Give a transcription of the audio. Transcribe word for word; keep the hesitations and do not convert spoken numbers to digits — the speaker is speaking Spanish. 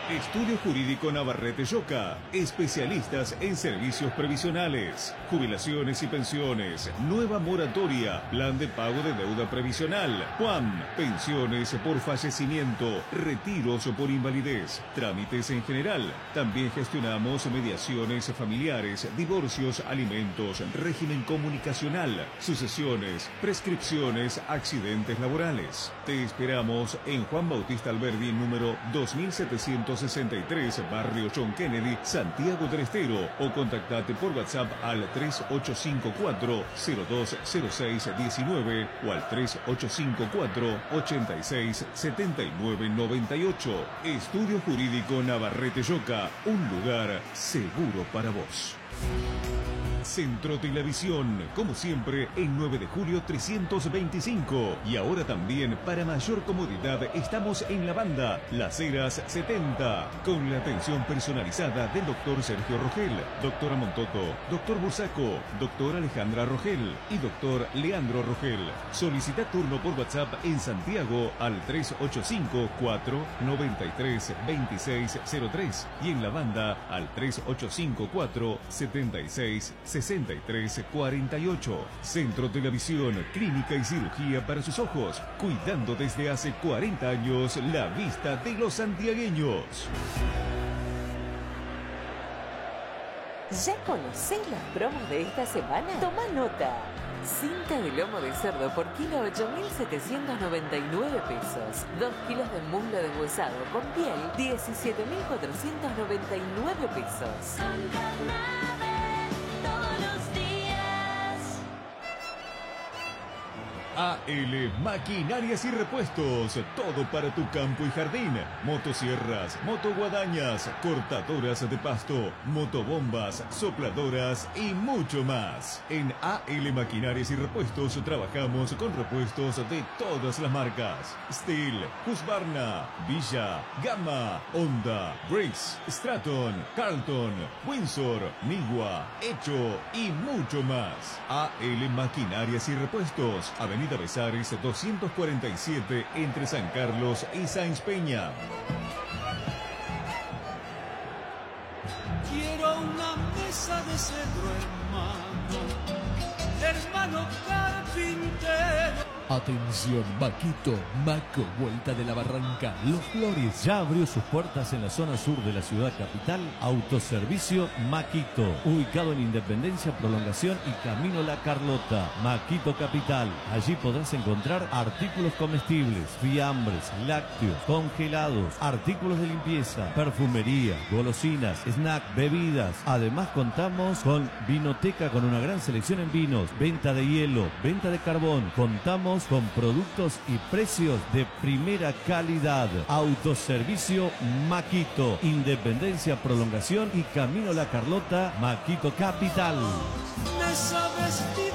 Estudio Jurídico Navarrete Yoca. Especialistas en servicios previsionales, jubilaciones y pensiones, nueva moratoria, plan de pago de deuda previsional, Juan, pensiones por fallecimiento, retiros por invalidez, trámites en general. También gestionamos mediaciones familiares, divorcios, alimentos, régimen comunicacional, sucesiones, prescripciones, accidentes laborales. Te esperamos en Juan Bautista Alberdi, número dos mil setecientos sesenta y tres, Barrio John Kennedy, Santiago del Estero, o contactate por WhatsApp al tres ocho cinco cuatro, cero dos cero seis uno nueve o al tres ocho cinco cuatro, ochenta y seis, setenta y nueve noventa y ocho. Estudio Jurídico Navarrete Yoca, un lugar seguro para vos. Centro Televisión, como siempre, en nueve de julio trescientos veinticinco. Y ahora también, para mayor comodidad, estamos en la banda Las Heras setenta, con la atención personalizada del doctor Sergio Rogel, doctora Montoto, doctor Bursaco, doctora Alejandra Rogel y doctor Leandro Rogel. Solicita turno por WhatsApp en Santiago al tres ocho cinco cuatro, noventa y tres, veintiséis cero tres y en la banda al tres ocho cinco cuatro, setenta y seis, sesenta y tres cuarenta y ocho. Centro Televisión, clínica y cirugía para sus ojos, cuidando desde hace cuarenta años la vista de los santiagueños. ¿Ya conocés las promos de esta semana? Toma nota. Cinta de lomo de cerdo por kilo ocho mil setecientos noventa y nueve pesos. dos kilos de muslo deshuesado con piel diecisiete mil cuatrocientos noventa y nueve pesos. A L Maquinarias y Repuestos, todo para tu campo y jardín. Motosierras, motoguadañas, cortadoras de pasto, motobombas, sopladoras y mucho más. En A L Maquinarias y Repuestos trabajamos con repuestos de todas las marcas: Steel, Husqvarna, Villa, Gamma, Honda, Briggs, Straton, Carlton, Windsor, Nigua, Hecho y mucho más. A L Maquinarias y Repuestos, Avenida Besares doscientos cuarenta y siete, entre San Carlos y Sáenz Peña. Quiero una mesa de cedro, hermano, hermano carpintero. Atención, Maquito, Maco, Vuelta de la Barranca, Los Flores. Ya abrió sus puertas en la zona sur de la ciudad capital. Autoservicio Maquito, ubicado en Independencia, Prolongación y Camino La Carlota. Maquito Capital. Allí podrás encontrar artículos comestibles, fiambres, lácteos, congelados, artículos de limpieza, perfumería, golosinas, snack, bebidas. Además contamos con vinoteca con una gran selección en vinos, venta de hielo, venta de carbón. Contamos con productos y precios de primera calidad. Autoservicio Maquito, Independencia, Prolongación y Camino La Carlota, Maquito Capital. Me sabes